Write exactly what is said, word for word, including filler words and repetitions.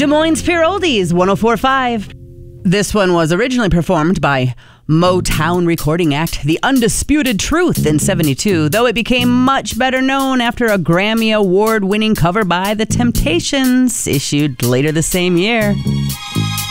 Des Moines Pure Oldies, one oh four point five. This one was originally performed by Motown recording act The Undisputed Truth in seventy-two, though it became much better known after a Grammy Award-winning cover by The Temptations, issued later the same year.